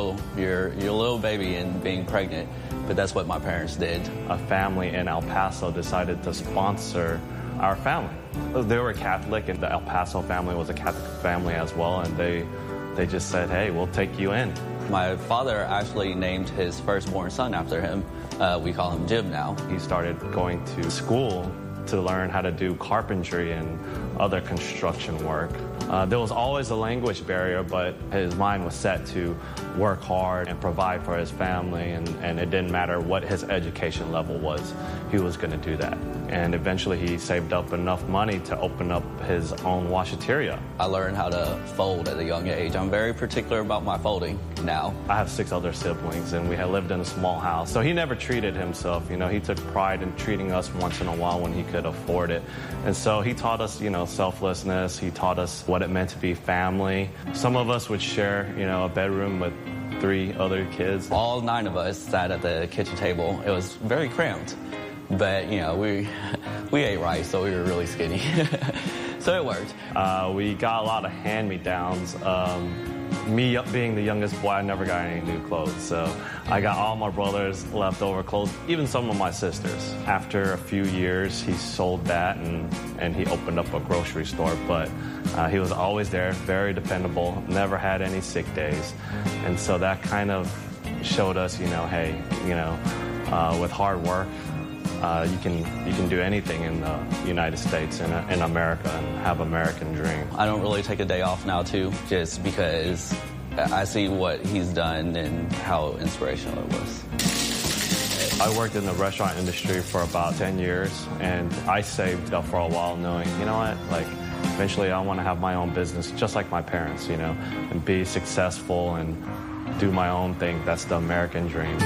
little baby and being pregnant. But that's what my parents did. A family in El Paso decided to sponsor our family. They were Catholic, and the El Paso family was a Catholic family as well, and they just said, hey, we'll take you in. My father actually named his firstborn son after him. We call him Jim now. He started going to school to learn how to do carpentry and other construction work. There was always a language barrier, but his mind was set to work hard and provide for his family, and it didn't matter what his education level was, he was going to do that. And eventually he saved up enough money to open up his own washateria. I learned how to fold at a young age. I'm very particular about my folding now. I have 6 other siblings, and we had lived in a small house. So he never treated himself. He took pride in treating us once in a while when he could afford it. And so he taught us, selflessness. He taught us what it meant to be family. Some of us would share, a bedroom with 3 other kids. All 9 of us sat at the kitchen table. It was very cramped. But, we ate rice, so we were really skinny. So it worked. We got a lot of hand-me-downs. Me being the youngest boy, I never got any new clothes. So I got all my brothers' leftover clothes, even some of my sisters. After a few years, he sold that and he opened up a grocery store. But he was always there, very dependable, never had any sick days. And so that kind of showed us, hey, with hard work, you can do anything in the United States and in America and have American dream. I don't really take a day off now too, just because I see what he's done and how inspirational it was. I worked in the restaurant industry for about 10 years, and I saved up for a while knowing, eventually I want to have my own business just like my parents, and be successful and do my own thing. That's the American dream.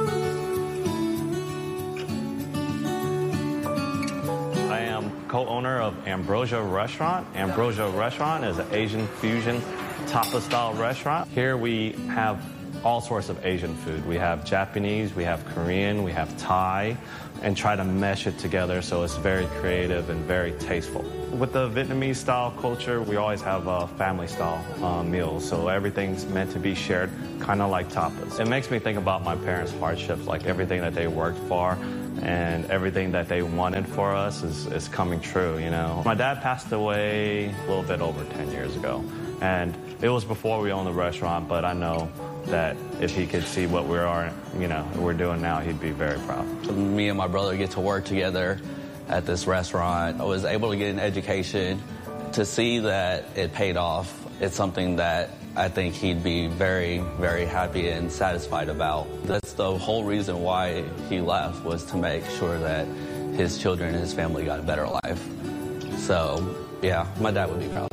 I am co-owner of Ambrosia Restaurant. Ambrosia Restaurant is an Asian fusion tapas-style restaurant. Here we have all sorts of Asian food. We have Japanese, we have Korean, we have Thai, and try to mesh it together so it's very creative and very tasteful. With the Vietnamese style culture, we always have family style meals, so everything's meant to be shared, kind of like tapas. It makes me think about my parents' hardships, like everything that they worked for and everything that they wanted for us is coming true, My dad passed away a little bit over 10 years ago, and it was before we owned the restaurant, but I know that if he could see what we're doing now, he'd be very proud. Me and my brother get to work together at this restaurant. I was able to get an education. To see that it paid off, it's something that I think he'd be very, very happy and satisfied about. That's the whole reason why he left, was to make sure that his children and his family got a better life. So, yeah, my dad would be proud.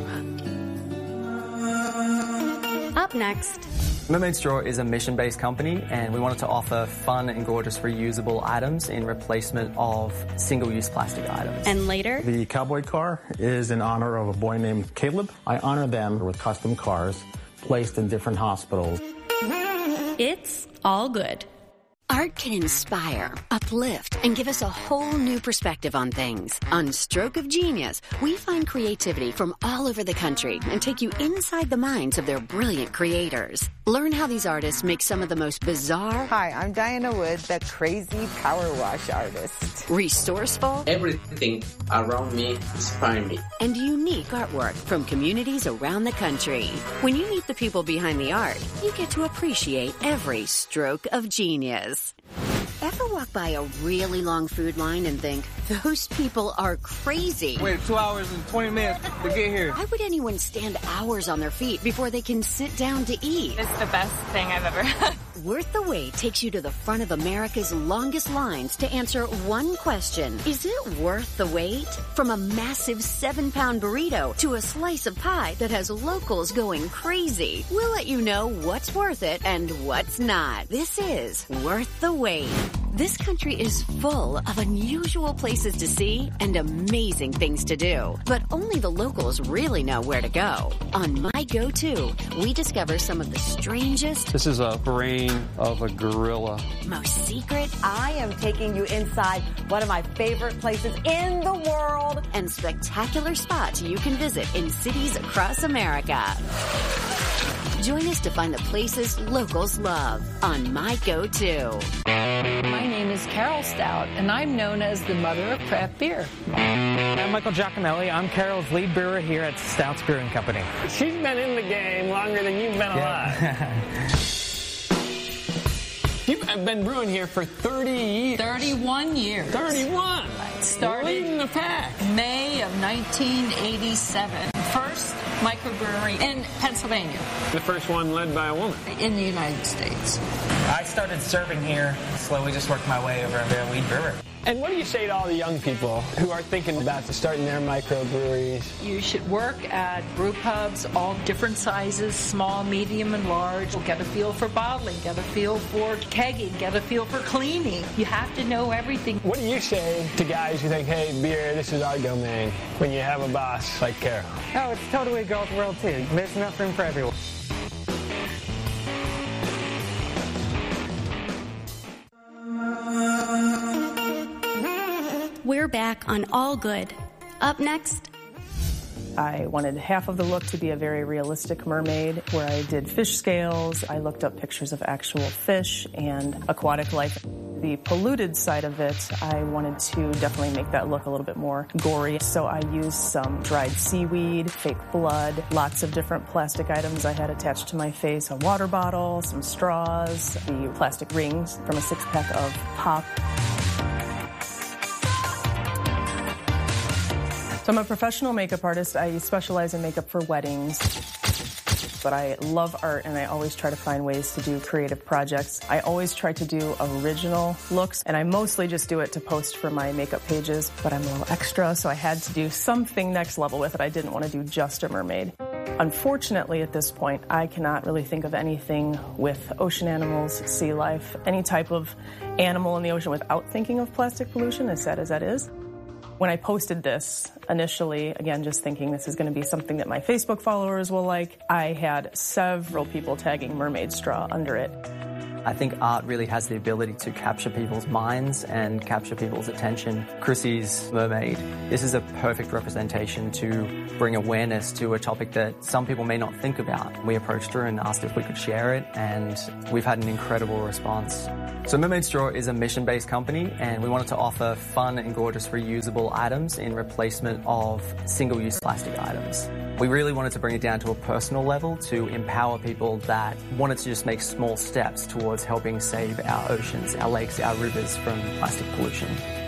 Up next. Mermaid Straw is a mission-based company, and we wanted to offer fun and gorgeous reusable items in replacement of single-use plastic items. And later, the cowboy car is in honor of a boy named Caleb. I honor them with custom cars placed in different hospitals. It's all good. Art can inspire, uplift, and give us a whole new perspective on things. On Stroke of Genius, we find creativity from all over the country and take you inside the minds of their brilliant creators. Learn how these artists make some of the most bizarre... Hi, I'm Diana Wood, the crazy power wash artist. Resourceful... Everything around me inspires me. And unique artwork from communities around the country. When you meet the people behind the art, you get to appreciate every stroke of genius. Ever walk by a really long food line and think, those people are crazy? Wait 2 hours and 20 minutes to get here. Why would anyone stand hours on their feet before they can sit down to eat? It's the best thing I've ever had. Worth the Wait takes you to the front of America's longest lines to answer one question. Is it worth the wait? From a massive 7-pound burrito to a slice of pie that has locals going crazy. We'll let you know what's worth it and what's not. This is Worth the Wait. This country is full of unusual places to see and amazing things to do. But only the locals really know where to go. On My Go-To, we discover some of the strangest... This is a brain of a gorilla. Most secret... I am taking you inside one of my favorite places in the world. And spectacular spots you can visit in cities across America. Join us to find the places locals love on My Go-To. My name is Carol Stout, and I'm known as the mother of craft beer. I'm Michael Giacomelli. I'm Carol's lead brewer here at Stout's Brewing Company. She's been in the game longer than you've been alive. You've been brewing here for 30 years. 31 years. 31? Started leading the pack. May of 1987. First microbrewery in Pennsylvania. The first one led by a woman. In the United States. I started serving here, slowly just worked my way over to a lead brewer. And what do you say to all the young people who are thinking about starting their microbreweries? You should work at brew pubs, all different sizes, small, medium, and large. Get a feel for bottling, get a feel for kegging, get a feel for cleaning. You have to know everything. What do you say to guys who think, hey, beer, this is our domain, when you have a boss like Carol? Oh, it's totally a girl's world, too. There's enough room for everyone. We're back on All Good. Up next. I wanted half of the look to be a very realistic mermaid, where I did fish scales. I looked up pictures of actual fish and aquatic life. The polluted side of it, I wanted to definitely make that look a little bit more gory. So I used some dried seaweed, fake blood, lots of different plastic items I had attached to my face, a water bottle, some straws, the plastic rings from a 6-pack of pop. So I'm a professional makeup artist. I specialize in makeup for weddings. But I love art, and I always try to find ways to do creative projects. I always try to do original looks, and I mostly just do it to post for my makeup pages, but I'm a little extra, so I had to do something next level with it. I didn't want to do just a mermaid. Unfortunately, at this point, I cannot really think of anything with ocean animals, sea life, any type of animal in the ocean without thinking of plastic pollution, as sad as that is. When I posted this initially, again, just thinking this is going to be something that my Facebook followers will like, I had several people tagging mermaid straw under it. I think art really has the ability to capture people's minds and capture people's attention. Chrissy's mermaid, this is a perfect representation to bring awareness to a topic that some people may not think about. We approached her and asked if we could share it, and we've had an incredible response. So Mermaid Straw is a mission-based company, and we wanted to offer fun and gorgeous reusable items in replacement of single-use plastic items. We really wanted to bring it down to a personal level to empower people that wanted to just make small steps towards helping save our oceans, our lakes, our rivers from plastic pollution.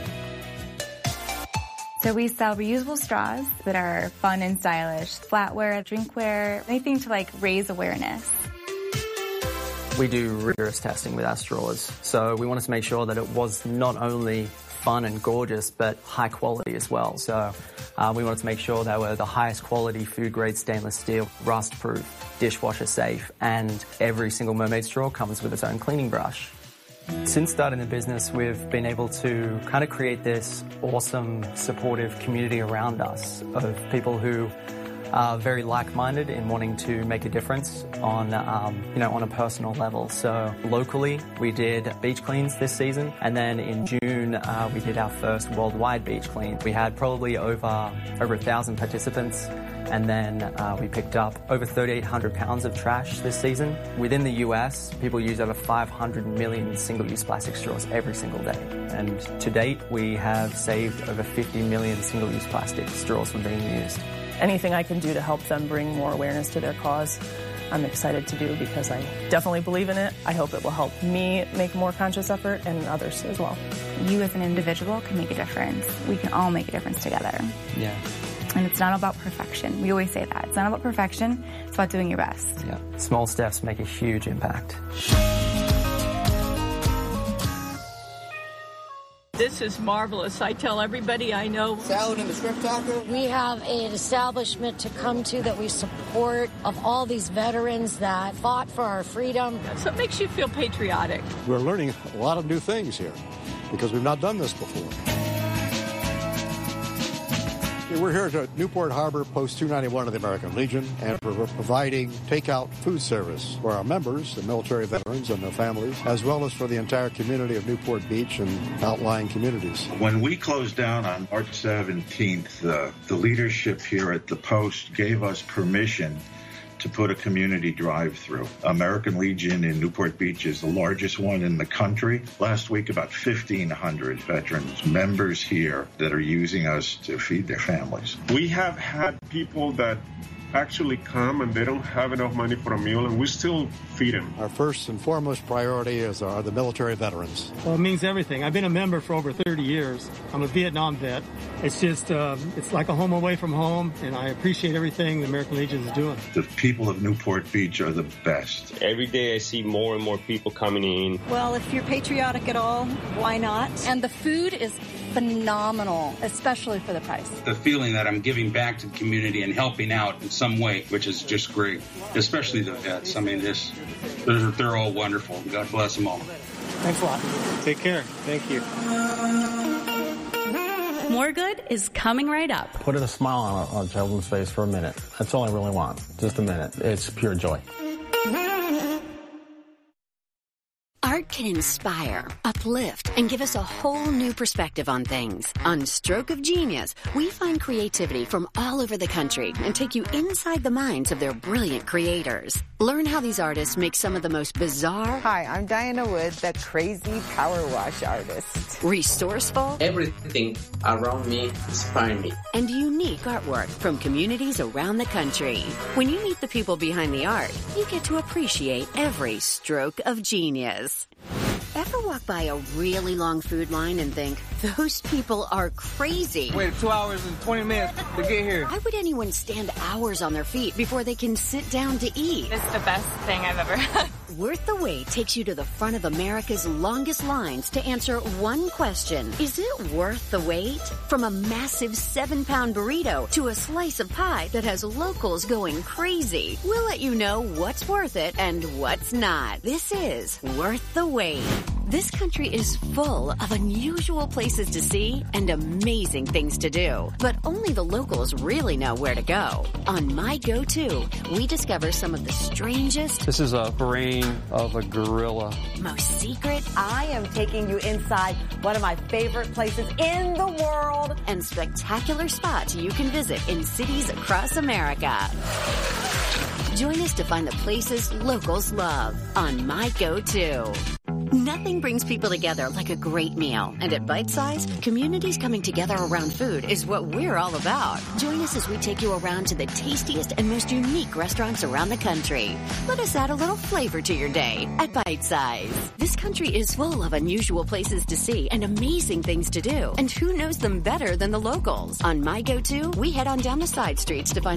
So we sell reusable straws that are fun and stylish, flatware, drinkware, anything to raise awareness. We do rigorous testing with our straws, so we wanted to make sure that it was not only fun and gorgeous, but high quality as well. So we wanted to make sure they were the highest quality food-grade stainless steel, rust-proof, dishwasher safe, and every single mermaid straw comes with its own cleaning brush. Since starting the business, we've been able to kind of create this awesome, supportive community around us of people who are very like-minded in wanting to make a difference on, on a personal level. So locally, we did beach cleans this season, and then in June, we did our first worldwide beach clean. We had probably over 1,000 participants, and then we picked up over 3,800 pounds of trash this season. Within the US, people use over 500 million single-use plastic straws every single day. And to date, we have saved over 50 million single-use plastic straws from being used. Anything I can do to help them bring more awareness to their cause, I'm excited to do because I definitely believe in it. I hope it will help me make a more conscious effort and others as well. You as an individual can make a difference. We can all make a difference together. Yeah. And it's not about perfection. We always say that. It's not about perfection. It's about doing your best. Yeah. Small steps make a huge impact. This is marvelous. I tell everybody I know. Salad and the shrimp taco. We have an establishment to come to that we support of all these veterans that fought for our freedom. So it makes you feel patriotic. We're learning a lot of new things here because we've not done this before. We're here at Newport Harbor, Post 291 of the American Legion, and we're providing takeout food service for our members, the military veterans and their families, as well as for the entire community of Newport Beach and outlying communities. When we closed down on March 17th, the leadership here at the Post gave us permission to put a community drive-through. American Legion in Newport Beach is the largest one in the country. Last week, about 1,500 veterans, members here that are using us to feed their families. We have had people that actually come and they don't have enough money for a meal, and we still feed them. Our first and foremost priority are the military veterans. Well, it means everything. I've been a member for over 30 years. I'm a Vietnam vet. It's just, it's like a home away from home, and I appreciate everything the American Legion is doing. The people of Newport Beach are the best. Every day I see more and more people coming in. Well, if you're patriotic at all, why not? And the food is phenomenal, especially for the price. The feeling that I'm giving back to the community and helping out in some way, which is just great, especially the vets. I mean, they're all wonderful. God bless them all. Thanks a lot. Take care. Thank you. More Good is coming right up. Put a smile on a children's face for a minute. That's all I really want. Just a minute. It's pure joy. Art can inspire, uplift, and give us a whole new perspective on things. On Stroke of Genius, we find creativity from all over the country and take you inside the minds of their brilliant creators. Learn how these artists make some of the most bizarre... Hi, I'm Diana Wood, the crazy power wash artist. Resourceful... Everything around me inspires me. And unique artwork from communities around the country. When you meet the people behind the art, you get to appreciate every stroke of genius. Ever walk by a really long food line and think, those people are crazy? Waited 2 hours and 20 minutes to get here. Why would anyone stand hours on their feet before they can sit down to eat? It's the best thing I've ever had. Worth the Wait takes you to the front of America's longest lines to answer one question. Is it worth the wait? From a massive 7-pound burrito to a slice of pie that has locals going crazy. We'll let you know what's worth it and what's not. This is Worth the Wait. This country is full of unusual places to see and amazing things to do. But only the locals really know where to go. On My Go-To, we discover some of the strangest... This is a brain of a gorilla. Most secret... I am taking you inside one of my favorite places in the world. And spectacular spots you can visit in cities across America. Join us to find the places locals love on My Go-To. Nothing brings people together like a great meal. And at Bite Size, communities coming together around food is what we're all about. Join us as we take you around to the tastiest and most unique restaurants around the country. Let us add a little flavor to your day at Bite Size. This country is full of unusual places to see and amazing things to do. And who knows them better than the locals? On My Go-To, we head on down the side streets to find